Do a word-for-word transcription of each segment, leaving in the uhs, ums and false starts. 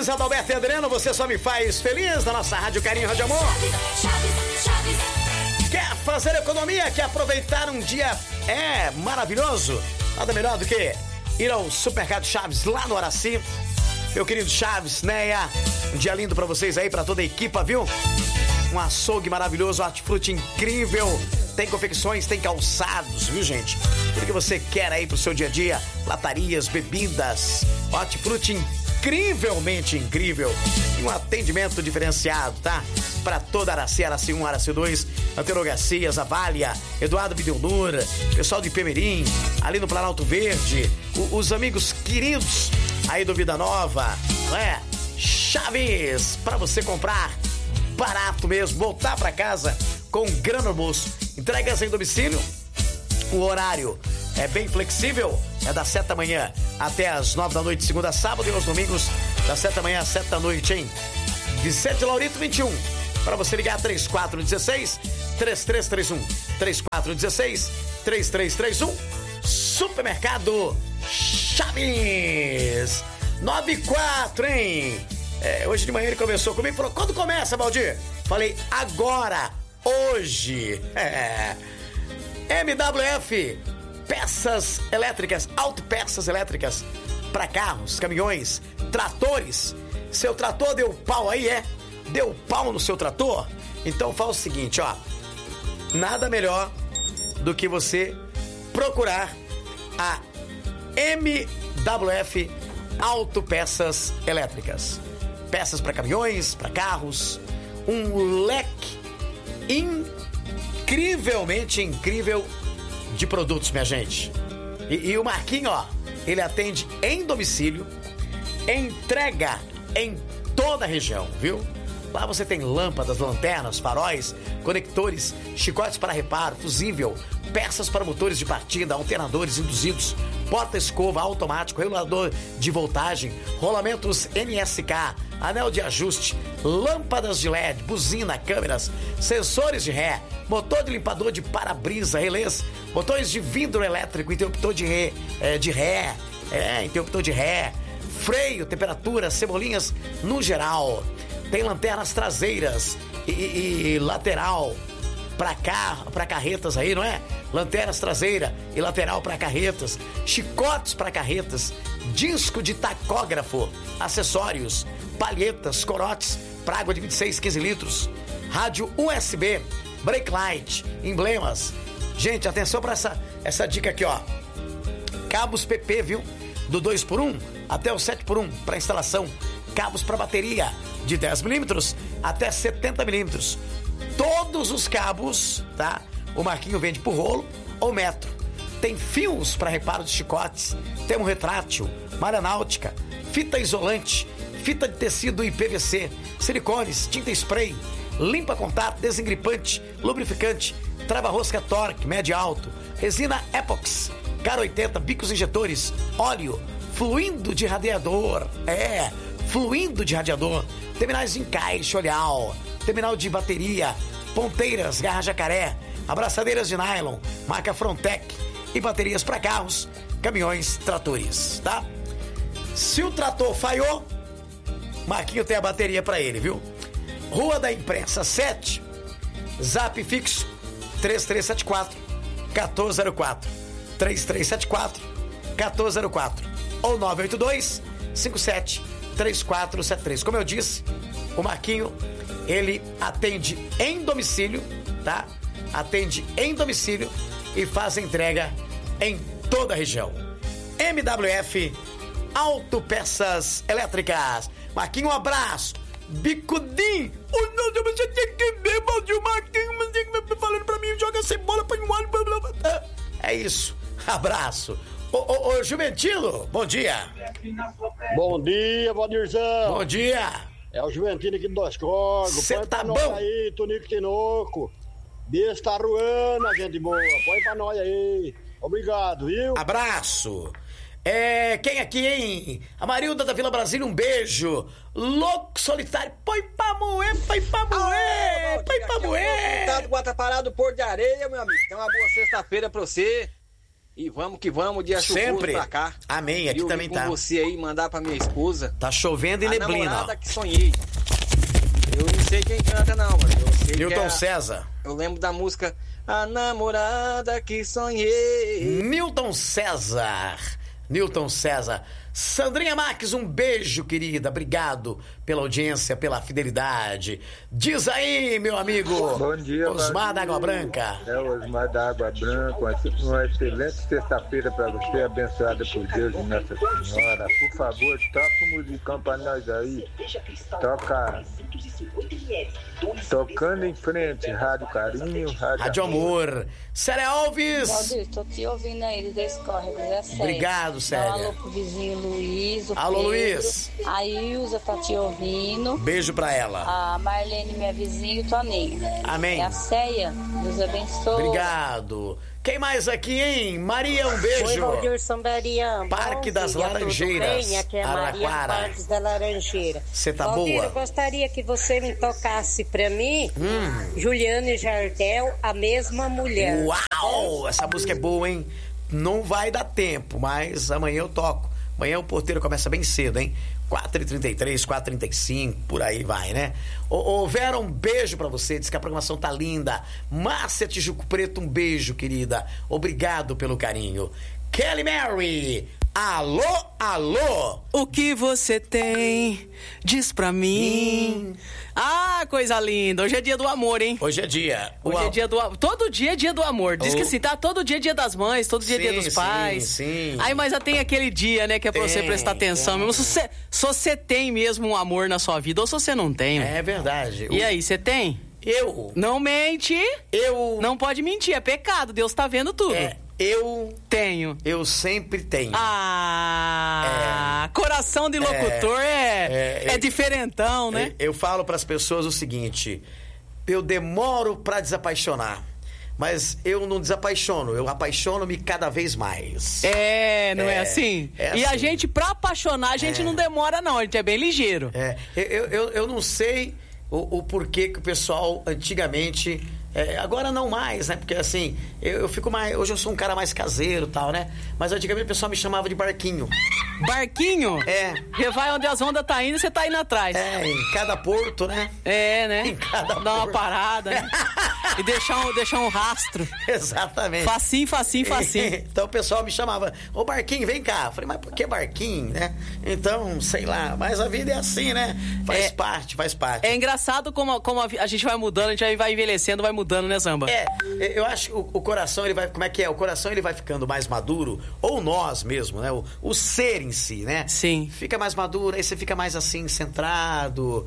Chaves, Adalberto e Adriano, você só me faz feliz na nossa Rádio Carinho, Rádio Amor. Quer fazer economia? Quer aproveitar um dia é maravilhoso? Nada melhor do que ir ao Supermercado Chaves lá no Araci. Meu querido Chaves, Neia, um dia lindo pra vocês aí, pra toda a equipa, viu? Um açougue maravilhoso, um hortifruti incrível. Tem confecções, tem calçados, viu, gente? Tudo que você quer aí pro seu dia a dia. Latarias, bebidas, hortifruti incrivelmente incrível. E um atendimento diferenciado, tá? Pra toda Araci, Araci um, Araci dois, Antero Garcia, Zavalha, Eduardo Bideonura, pessoal de Pemerim, ali no Planalto Verde, o, os amigos queridos aí do Vida Nova, não é? Chaves, pra você comprar barato mesmo, voltar pra casa com um grande almoço. Entregas em domicílio, o horário é bem flexível, é das sete da manhã até as nove da noite, segunda a sábado, e aos domingos das sete da manhã às sete da noite, hein? Vicente Laurito vinte e um, para você ligar três quatro um seis, três três três um, três quatro um seis, três três três um, Supermercado Chaves. nove e quatro, hein? É, hoje de manhã ele conversou comigo e falou: quando começa, Valdir? Falei: agora, hoje. É. M W F, peças elétricas, autopeças elétricas para carros, caminhões, tratores. Seu trator deu pau aí, é? Deu pau no seu trator? Então fala o seguinte, ó. Nada melhor do que você procurar a M W F Autopeças Elétricas. Peças para caminhões, para carros, um leque incrivelmente incrível de produtos, minha gente. E, e o Marquinho, ó, ele atende em domicílio, entrega em toda a região, viu? Lá você tem lâmpadas, lanternas, faróis, conectores, chicotes para reparo, fusível, peças para motores de partida, alternadores induzidos, porta-escova automático, regulador de voltagem, rolamentos N S K, anel de ajuste, lâmpadas de L E D, buzina, câmeras, sensores de ré, motor de limpador de para-brisa, relés, botões de vidro elétrico, interruptor de ré, é, de ré, é, interruptor de ré, freio, temperatura, cebolinhas no geral. Tem lanternas traseiras e, e, e lateral para carro, para carretas aí, não é? Lanternas traseira e lateral para carretas, chicotes para carretas, disco de tacógrafo, acessórios, palhetas, corotes para água de vinte e seis, quinze litros, rádio U S B, brake light, emblemas. Gente, atenção para essa, essa dica aqui, ó. Cabos P P, viu? Do dois por um até o sete por um para instalação. Cabos para bateria de dez milímetros até setenta milímetros. Todos os cabos, tá? O Marquinho vende por rolo ou metro. Tem fios para reparo de chicotes, termo retrátil, malha náutica, fita isolante, fita de tecido e P V C, silicones, tinta spray, limpa contato, desengripante, lubrificante, trava-rosca torque, médio e alto, resina Epox, Car oitenta, bicos injetores, óleo, fluindo de radiador, é, fluindo de radiador, terminais de encaixe, olhal, terminal de bateria, ponteiras, garra jacaré, abraçadeiras de nylon, marca Frontec e baterias para carros, caminhões, tratores, tá? Se o trator falhou, Marquinho tem a bateria para ele, viu? Rua da Imprensa sete, zap fixo três três sete quatro, um quatro zero quatro, três três sete quatro, um quatro zero quatro ou nove oito dois, cinco sete três quatro sete três. Como eu disse, o Marquinho, ele atende em domicílio, tá? Atende em domicílio e faz entrega em toda a região. M W F Autopeças Elétricas. Marquinho, um abraço. Bicudinho. Oh, não, você tem que ver, Valdir. Marquinho, mas tem que ver falando pra mim, joga cebola pra um olho. É isso. Abraço. Ô, ô, ô, Juventino, bom dia. Bom dia, Valdirzão. Bom dia. É o Juventino aqui do Dois Corgos. Cê tá bom? Põe pra nós aí, Tonico Tinoco. Besta Ruana, gente boa. Põe pra nós aí. Obrigado, viu? Abraço. É, quem aqui, hein? A Marilda da Vila Brasília, um beijo. Louco Solitário, põe pra moer, põe pra moer, põe pra moer. Tá do Guatapará do Porto de Areia, meu amigo. Então, uma boa sexta-feira pra você. E vamos que vamos, dia chuvoso Sempre. pra cá. Amém, aqui eu também com tá. você aí, mandar pra minha esposa. Tá chovendo e a neblina, namorada ó. que sonhei. Eu não sei quem canta não, mano. Eu sei Newton que é a- César. Eu lembro da música A Namorada que Sonhei. Newton César. Newton César. Sandrinha Marques, um beijo, querida. Obrigado pela audiência, pela fidelidade. Diz aí, meu amigo. Bom dia, Osmar da Água Brasil. Branca. É o Osmar da Água Branca. Uma excelente sexta-feira para você, abençoada por Deus e Nossa Senhora. Por favor, toca o musicão para nós aí. Toca. Tocando em frente, Rádio Carinho, Rádio, Rádio Amor. Célia Alves. Valdir, tô te ouvindo aí desde Córregos, é sério. Obrigado, Célia. Dá um alô pro vizinho Luiz, o Alô, Pedro. Luiz. A Ilza tá te ouvindo. Beijo pra ela. A Marlene, minha vizinha, e o Toninho. Amém. É a Ceia. Deus abençoe. Obrigado. Quem mais aqui, hein? Maria, um beijo. Oi, Valdir Sambarian. Parque Bom das dia, Laranjeiras, tudo bem? Aqui é a Maria Araraquara. Parques da Laranjeira. Você tá Valdir, boa? eu gostaria que você me tocasse pra mim, Hum. Juliane Jardel, A Mesma Mulher. Uau! Essa música é boa, hein? Não vai dar tempo, mas amanhã eu toco. Amanhã o porteiro começa bem cedo, hein? quatro e trinta e três, quatro e trinta e cinco, por aí vai, né? Ô, ô, Vera, um beijo pra você. Diz que a programação tá linda. Márcia Tijuco Preto, um beijo, querida. Obrigado pelo carinho. Kelly Mary, alô, alô. O que você tem? Diz pra mim. Ah, coisa linda. Hoje é dia do amor, hein? Hoje é dia. Hoje Uau. é dia do amor. Todo dia é dia do amor. Diz Oh. que assim, tá? Todo dia é dia das mães, todo dia é dia Sim, dos pais. sim, sim. Aí, mas já tem aquele dia, né, que é pra Tem, você prestar atenção mesmo. Se você, se você tem mesmo um amor na sua vida ou se você não tem. É verdade. E aí, você tem? Eu. Não mente. Eu. Não pode mentir, é pecado. Deus tá vendo tudo. É, eu. Tenho. Eu sempre tenho. Ah, coração de locutor é, é, é, diferentão, né? Eu, eu falo pras pessoas o seguinte: eu demoro pra desapaixonar, mas eu não desapaixono, eu apaixono-me cada vez mais. É, não é, É, assim? é E a assim. gente, pra apaixonar, a gente É. não demora, não. A gente é bem ligeiro. É, eu, eu, eu não sei o, o porquê que o pessoal antigamente. É, agora não mais, né? Porque assim, eu, eu fico mais. Hoje eu sou um cara mais caseiro e tal, né? Mas antigamente o pessoal me chamava de barquinho. Barquinho? É. Você vai onde as ondas tá indo, você tá indo atrás. É, em cada porto, né? É, né? Em cada Dar uma porto. parada, né? E deixar um, deixar um rastro. Exatamente. Facinho, facinho, facinho. Então o pessoal me chamava, ô Barquinho, vem cá. Eu falei, mas por que Barquinho, né? Então, sei lá, mas a vida é assim, né? Faz É. parte, faz parte. É engraçado como, como a, vi- a gente vai mudando, a gente vai envelhecendo, vai mudando, né, Zamba? É, eu acho que o, o coração, ele vai, como é que é? O coração, ele vai ficando mais maduro, ou nós mesmo, né? O, o ser em si, né? Sim. Fica mais maduro, aí você fica mais assim, centrado.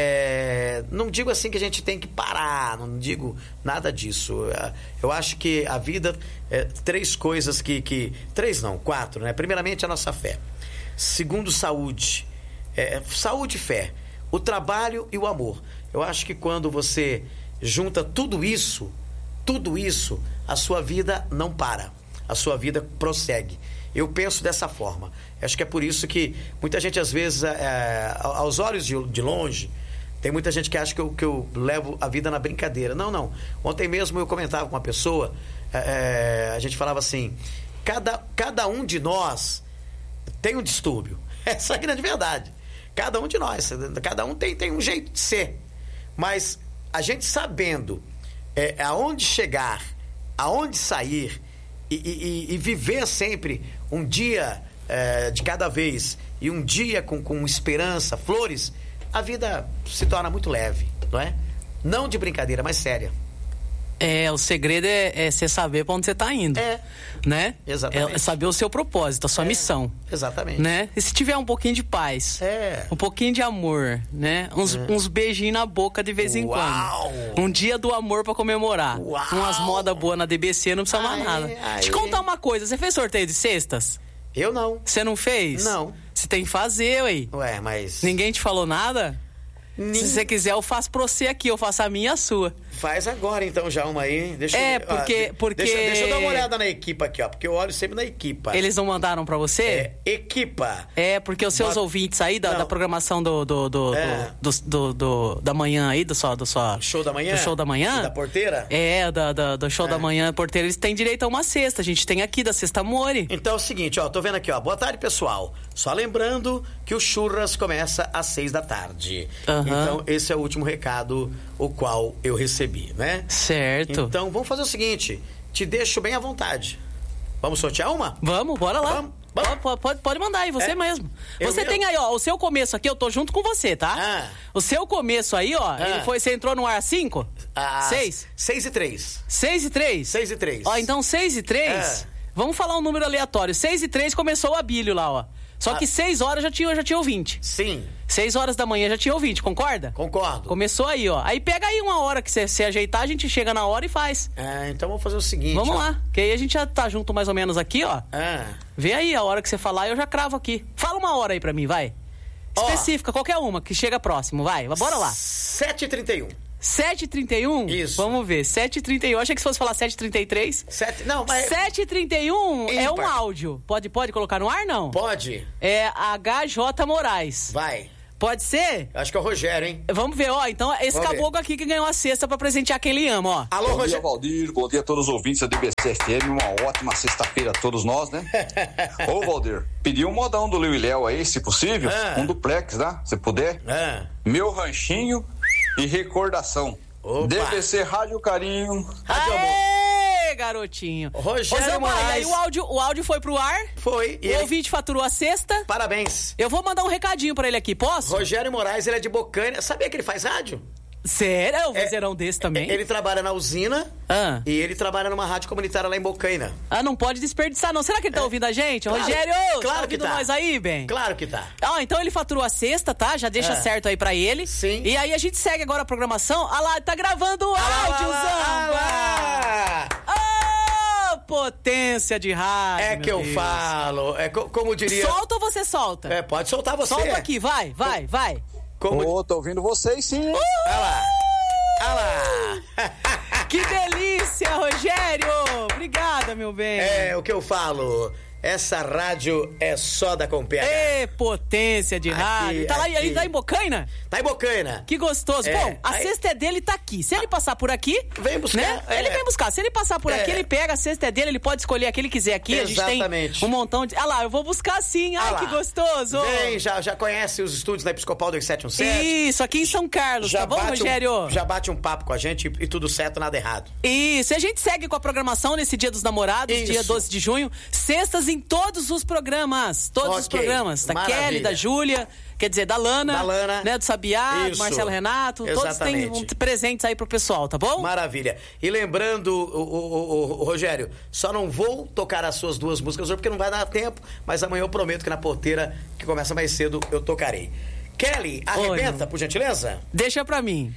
É, não digo assim que a gente tem que parar, não digo nada disso. É, eu acho que a vida, é, três coisas que, que... Três não, quatro, né? Primeiramente, a nossa fé. Segundo, saúde. É, saúde e fé. O trabalho e o amor. Eu acho que quando você junta tudo isso, tudo isso, a sua vida não para. A sua vida prossegue. Eu penso dessa forma. Acho que é por isso que muita gente, às vezes, é, aos olhos de, de longe, tem muita gente que acha que eu, que eu levo a vida na brincadeira. Não, não. Ontem mesmo eu comentava com uma pessoa, é, a gente falava assim, cada, cada um de nós tem um distúrbio. Essa é a grande verdade. Cada um de nós, cada um tem, tem um jeito de ser. Mas a gente sabendo é, aonde chegar, aonde sair e, e, e viver sempre um dia é, de cada vez e um dia com, com esperança, flores, a vida se torna muito leve, não é? Não de brincadeira, mas séria. É, o segredo é, é você saber pra onde você tá indo. É. Né? Exatamente. É saber o seu propósito, a sua É, missão. Exatamente. Né? E se tiver um pouquinho de paz, É. um pouquinho de amor, né? Uns, uns beijinhos na boca de vez em Uau! quando. Um dia do amor pra comemorar. Uau! Umas modas boas na D B C, não precisa mais Aí, nada. aí. Te contar uma coisa, você fez sorteio de cestas? Eu não. Você não fez? Não. Você tem que fazer, ué. Ué, mas... Ninguém te falou nada? Nin- Se você quiser, eu faço pra você aqui, eu faço a minha e a sua. Faz agora, então, já uma aí. Deixa É, eu, porque- ó, porque- Deixa, deixa eu dar uma olhada na equipa aqui, ó. Porque eu olho sempre na equipa. Eles não mandaram pra você? É, equipa. É, porque os seus Bota- ouvintes aí da, Não. da programação do, do, do, É. do, do- do- da manhã aí, do só, do só... Show da manhã? Do show da manhã. E da porteira? É, da, da- do show É. da manhã, porteira, eles têm direito a uma cesta. A gente tem aqui da Sexta Mori. Então é o seguinte, ó, tô vendo aqui, ó. Boa tarde, pessoal. Só lembrando que o Churras começa às seis da tarde. Aham. Então, esse é o último recado, o qual eu recebi, né? Certo. Então, vamos fazer o seguinte, te deixo bem à vontade. Vamos sortear uma? Vamos, bora lá. Vamos, vamos. Pode, pode, pode mandar aí, você É. mesmo. Eu Você mesmo? tem aí, ó, o seu começo aqui, eu tô junto com você, tá? Ah. O seu começo aí, ó, Ah. ele foi, você entrou no ar cinco? Ah, Seis? Seis e três. Seis e três? Seis e três. Ó, então seis e três, É. vamos falar um número aleatório. Seis e três começou o Abílio lá, ó. Só Ah. que seis horas já tinha, já tinha ouvinte. Sim, Seis horas da manhã já tinha ouvinte, concorda? concordo. Começou aí, ó. Aí pega aí uma hora que você se ajeitar, a gente chega na hora e faz. Ah, então vamos fazer o seguinte. Vamos ó. lá, que aí a gente já tá junto mais ou menos aqui, ó. Ah, Vê aí a hora que você falar, eu já cravo aqui. Fala uma hora aí pra mim, vai. Ó. Específica, qualquer uma, que chega próximo, vai. Bora lá. sete e trinta e um. sete e trinta e um? Isso. Vamos ver, sete e trinta e um. Achei que se fosse falar sete e trinta e três. Sete, não, mas... sete e trinta e um é um Ímpar. áudio. Pode, pode colocar no ar, não? Pode? É H J Moraes. Vai. Pode ser? Acho que é o Rogério, hein? Vamos ver, ó. Então, esse Vamos ver. caboclo aqui que ganhou a cesta pra presentear quem ele ama, ó. Alô, Bom dia, Rogério. Valdir. Bom dia a todos os ouvintes da D B C F M. Uma ótima sexta-feira a todos nós, né? Ô, Valdir, pedi um modão do Liu e Léo aí, se possível. Ah. Um duplex, né? Se puder. Ah, Meu ranchinho e recordação. Opa. D B C Rádio Carinho. Rádio Amor. Aê, garotinho. Rogério Ô, Zé Maia, Moraes. aí o áudio, o áudio foi pro ar? Foi. E O ele... ouvinte faturou a cesta? Parabéns. Eu vou mandar um recadinho pra ele aqui, posso? Rogério Moraes, ele é de Bocaina. Sabia que ele faz rádio? Sério? É um É, vozeirão desse também? Ele trabalha na usina Ah. e ele trabalha numa rádio comunitária lá em Bocaina. Ah, não pode desperdiçar, não. Será que ele tá ouvindo a gente? Claro, Rogério, claro tá que ouvindo tá. nós aí, bem? Claro que tá. Ó, então ele faturou a sexta, tá? Já deixa É. certo aí pra ele. Sim. E aí a gente segue agora a programação. Ah lá, tá gravando o Ah lá, áudio, ah lá, Zamba! ah lá. Ô, potência de rádio, É meu que eu Deus. falo. É co- como diria. Solta ou você solta? É, pode soltar você. Solta aqui, vai, vai, vai. Como... Ô, tô ouvindo vocês sim. Olha lá. Olha lá. Que delícia, Rogério! Obrigada, meu bem. É o que eu falo. Essa rádio é só da Compega. Ê, potência de Aqui, rádio. Tá lá, aqui. ele tá em Bocaina? Tá em Bocaina. Que gostoso. É, Bom, a aí- cesta é dele, tá aqui. Se ele passar por aqui... Vem buscar, Né? é. Ele vem buscar. Se ele passar por É. aqui, ele pega a cesta é dele, ele pode escolher a que ele quiser aqui. A gente Exatamente. tem um montão de... Ah lá, eu vou buscar sim. Ai, Ah lá. que gostoso. Vem, já, já conhece os estúdios da Episcopal dois sete um sete? Isso, aqui em São Carlos, Já tá bom, bate Rogério? Um, já bate um papo com a gente e, e tudo certo, nada errado. Isso, e a gente segue com a programação nesse Dia dos Namorados, Isso. dia doze de junho. Sextas em todos os programas. Todos os Ok, programas. Da maravilha. Kelly, da Júlia, quer dizer, da Lana. Da Lana. Né, do Sabiá, do Isso. Marcelo Renato. Todos têm Exatamente. um, presentes aí pro pessoal, tá bom? Maravilha. E lembrando, o, o- o- o Rogério, só não vou tocar as suas duas músicas hoje porque não vai dar tempo, mas amanhã eu prometo que na porteira, que começa mais cedo, eu tocarei. Kelly, arrebenta, por gentileza. Deixa pra mim.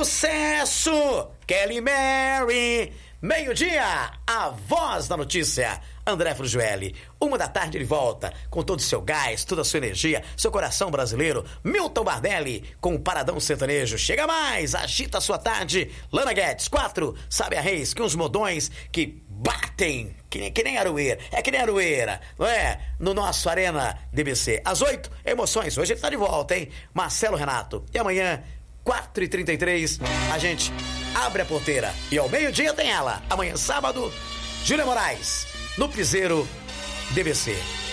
Sucesso! Kelly Mary! Meio-dia, a voz da notícia. André Frugelli, uma da tarde ele volta, com todo o seu gás, toda a sua energia, seu coração brasileiro. Milton Bardelli, com o Paradão Sertanejo. Chega mais, agita a sua tarde. Lana Guedes, quatro, Sábia Reis, que uns modões que batem, que nem, que nem aroeira. É que nem aroeira, não é? No nosso Arena D B C. Às oito, emoções. Hoje ele tá de volta, hein? Marcelo Renato. E amanhã, quatro e trinta e três, a gente abre a porteira. E ao meio-dia tem ela. Amanhã, sábado, Júlia Moraes, no Piseiro D B C.